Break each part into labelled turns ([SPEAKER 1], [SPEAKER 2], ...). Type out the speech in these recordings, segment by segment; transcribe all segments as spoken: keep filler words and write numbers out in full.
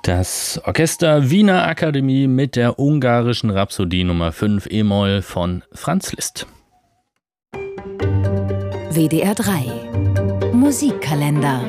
[SPEAKER 1] Das Orchester Wiener Akademie mit der ungarischen Rhapsodie Nummer fünf e-Moll von Franz Liszt.
[SPEAKER 2] W D R drei Musikkalender.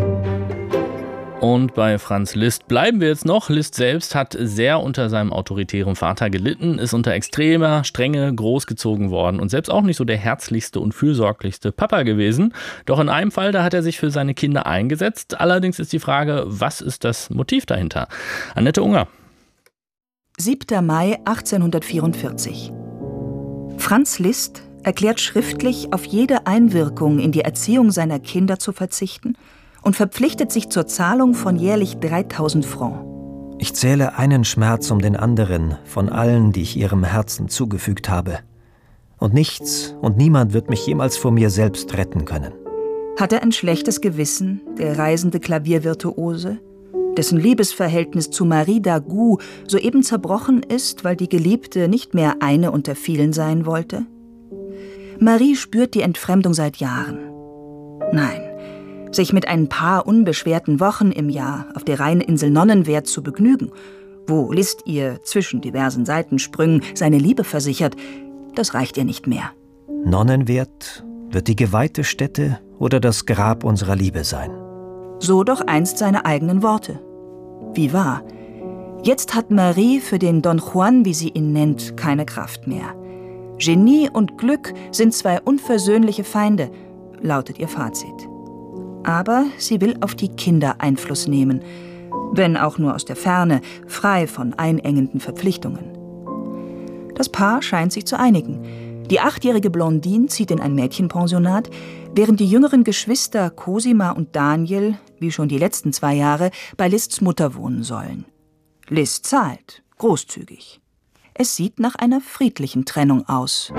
[SPEAKER 1] Und bei Franz Liszt bleiben wir jetzt noch. Liszt selbst hat sehr unter seinem autoritären Vater gelitten, ist unter extremer Strenge großgezogen worden und selbst auch nicht so der herzlichste und fürsorglichste Papa gewesen. Doch in einem Fall, da hat er sich für seine Kinder eingesetzt. Allerdings ist die Frage, was ist das Motiv dahinter? Annette Unger.
[SPEAKER 3] siebter Mai achtzehnhundertvierundvierzig. Franz Liszt erklärt schriftlich, auf jede Einwirkung in die Erziehung seiner Kinder zu verzichten und verpflichtet sich zur Zahlung von jährlich dreitausend Francs.
[SPEAKER 4] Ich zähle einen Schmerz um den anderen von allen, die ich ihrem Herzen zugefügt habe. Und nichts und niemand wird mich jemals vor mir selbst retten können.
[SPEAKER 3] Hat er ein schlechtes Gewissen, der reisende Klaviervirtuose, dessen Liebesverhältnis zu Marie Dagout soeben zerbrochen ist, weil die Geliebte nicht mehr eine unter vielen sein wollte? Marie spürt die Entfremdung seit Jahren. Nein, sich mit ein paar unbeschwerten Wochen im Jahr auf der Rheininsel Nonnenwerth zu begnügen, wo Liszt ihr zwischen diversen Seitensprüngen seine Liebe versichert, das reicht ihr nicht mehr.
[SPEAKER 4] Nonnenwerth wird die geweihte Stätte oder das Grab unserer Liebe sein.
[SPEAKER 3] So doch einst seine eigenen Worte. Wie wahr. Jetzt hat Marie für den Don Juan, wie sie ihn nennt, keine Kraft mehr. Genie und Glück sind zwei unversöhnliche Feinde, lautet ihr Fazit. Aber sie will auf die Kinder Einfluss nehmen, wenn auch nur aus der Ferne, frei von einengenden Verpflichtungen. Das Paar scheint sich zu einigen. Die achtjährige Blondine zieht in ein Mädchenpensionat, während die jüngeren Geschwister Cosima und Daniel, wie schon die letzten zwei Jahre, bei Liszts Mutter wohnen sollen. Liszt zahlt, großzügig. Es sieht nach einer friedlichen Trennung aus,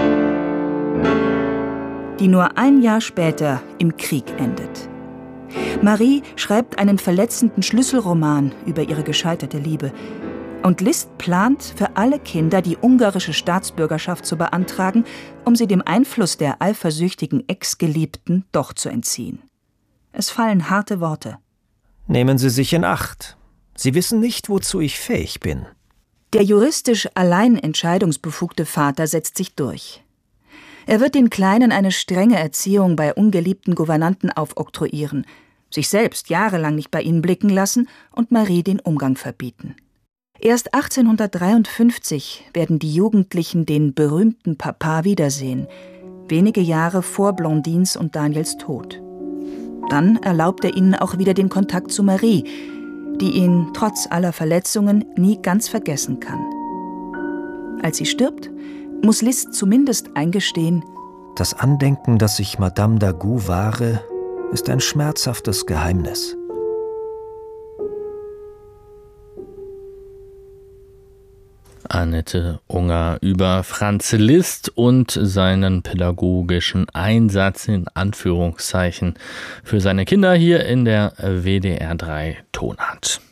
[SPEAKER 3] die nur ein Jahr später im Krieg endet. Marie schreibt einen verletzenden Schlüsselroman über ihre gescheiterte Liebe. Und Liszt plant, für alle Kinder die ungarische Staatsbürgerschaft zu beantragen, um sie dem Einfluss der eifersüchtigen Ex-Geliebten doch zu entziehen. Es fallen harte Worte.
[SPEAKER 4] Nehmen Sie sich in Acht. Sie wissen nicht, wozu ich fähig bin.
[SPEAKER 3] Der juristisch allein entscheidungsbefugte Vater setzt sich durch. Er wird den Kleinen eine strenge Erziehung bei ungeliebten Gouvernanten aufoktroyieren, sich selbst jahrelang nicht bei ihnen blicken lassen und Marie den Umgang verbieten. Erst achtzehnhundertdreiundfünfzig werden die Jugendlichen den berühmten Papa wiedersehen, wenige Jahre vor Blondins und Daniels Tod. Dann erlaubt er ihnen auch wieder den Kontakt zu Marie, die ihn trotz aller Verletzungen nie ganz vergessen kann. Als sie stirbt, muss Liszt zumindest eingestehen:
[SPEAKER 4] Das Andenken, das ich Madame Dagout wahre, ist ein schmerzhaftes Geheimnis.
[SPEAKER 1] Annette Unger über Franz Liszt und seinen pädagogischen Einsatz in Anführungszeichen für seine Kinder hier in der W D R drei Tonart.